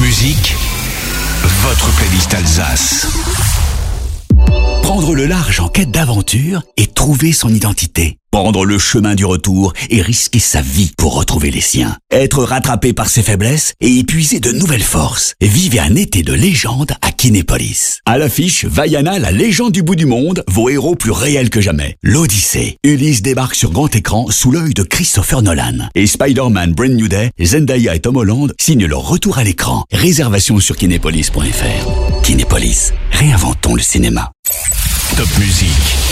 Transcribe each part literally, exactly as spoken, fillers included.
Musique, votre playlist Alsace. Prendre le large en quête d'aventure et trouver son identité. Prendre le chemin du retour et risquer sa vie pour retrouver les siens. Être rattrapé par ses faiblesses et épuiser de nouvelles forces. Vivez un été de légende à Kinépolis. À l'affiche, Vaiana, la légende du bout du monde, vos héros plus réels que jamais. L'Odyssée. Ulysse débarque sur grand écran sous l'œil de Christopher Nolan. Et Spider-Man Brand New Day, Zendaya et Tom Holland signent leur retour à l'écran. Réservation sur kinépolis point f r. Kinépolis. Réinventons le cinéma. Top Musique.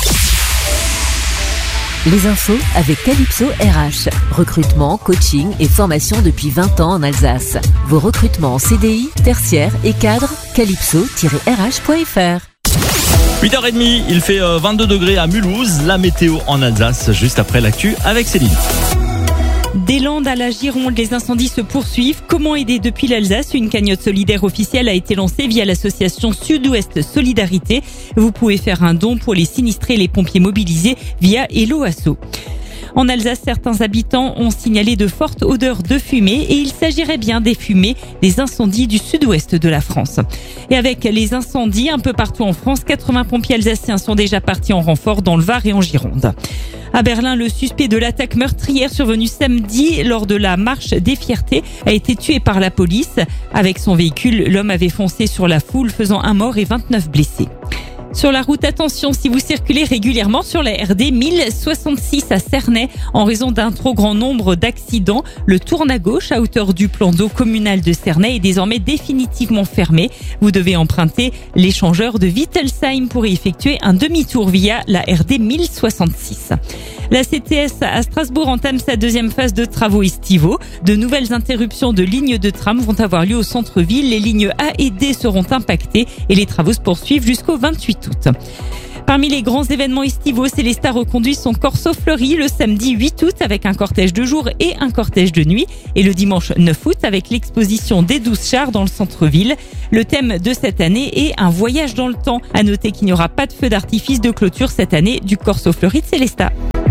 Les infos avec Calypso R H. Recrutement, coaching et formation depuis vingt ans en Alsace. Vos recrutements en C D I, tertiaire et cadre, calypso tiret r h point f r. huit heures trente, il fait vingt-deux degrés à Mulhouse. La météo en Alsace, juste après l'actu avec Céline. Des Landes à la Gironde, les incendies se poursuivent. Comment aider depuis l'Alsace? Une cagnotte solidaire officielle a été lancée via l'association Sud-Ouest Solidarité. Vous pouvez faire un don pour les sinistrés et les pompiers mobilisés via Hello Asso. En Alsace, certains habitants ont signalé de fortes odeurs de fumée et il s'agirait bien des fumées des incendies du sud-ouest de la France. Et avec les incendies un peu partout en France, quatre-vingts pompiers alsaciens sont déjà partis en renfort dans le Var et en Gironde. À Berlin, le suspect de l'attaque meurtrière survenue samedi lors de la marche des fiertés a été tué par la police. Avec son véhicule, l'homme avait foncé sur la foule, faisant un mort et vingt-neuf blessés. Sur la route, attention si vous circulez régulièrement sur la R D mille soixante-six à Cernay en raison d'un trop grand nombre d'accidents. Le tourne à gauche à hauteur du plan d'eau communal de Cernay est désormais définitivement fermé. Vous devez emprunter l'échangeur de Wittelsheim pour y effectuer un demi-tour via la R D mille soixante-six. La C T S à Strasbourg entame sa deuxième phase de travaux estivaux. De nouvelles interruptions de lignes de tram vont avoir lieu au centre-ville. Les lignes A et D seront impactées et les travaux se poursuivent jusqu'au vingt-huit août. Parmi les grands événements estivaux, Célesta reconduit son Corso Fleuri le samedi huit août avec un cortège de jour et un cortège de nuit et le dimanche neuf août avec l'exposition des douze chars dans le centre-ville. Le thème de cette année est un voyage dans le temps. À noter qu'il n'y aura pas de feu d'artifice de clôture cette année du Corso Fleuri de Célesta.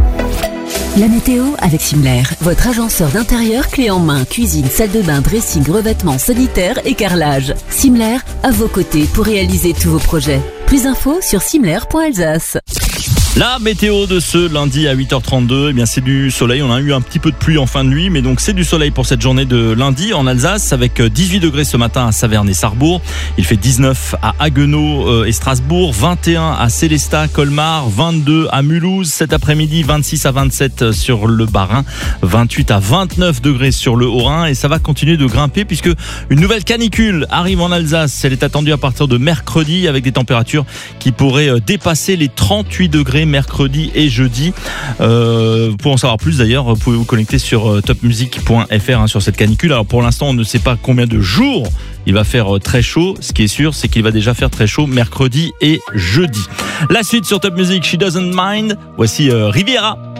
La météo avec Simler, votre agenceur d'intérieur clé en main, cuisine, salle de bain, dressing, revêtement, sanitaire et carrelage. Simler, à vos côtés pour réaliser tous vos projets. Plus d'infos sur simler point alsace. La météo de ce lundi à huit heures trente-deux, eh bien c'est du soleil. On a eu un petit peu de pluie en fin de nuit, mais donc c'est du soleil pour cette journée de lundi en Alsace avec dix-huit degrés ce matin à Saverne et Sarrebourg. Il fait dix-neuf à Haguenau et Strasbourg, vingt et un à Célestat, Colmar, vingt-deux à Mulhouse. Cet après-midi, vingt-six à vingt-sept sur le Bas-Rhin, vingt-huit à vingt-neuf degrés sur le Haut-Rhin et ça va continuer de grimper puisque une nouvelle canicule arrive en Alsace. Elle est attendue à partir de mercredi avec des températures qui pourraient dépasser les trente-huit degrés mercredi et jeudi. Euh, pour en savoir plus d'ailleurs, vous pouvez vous connecter sur top musique point f r hein, sur cette canicule. Alors pour l'instant, on ne sait pas combien de jours il va faire très chaud. Ce qui est sûr, c'est qu'il va déjà faire très chaud mercredi et jeudi. La suite sur Top Music, She Doesn't Mind. Voici euh, Riviera.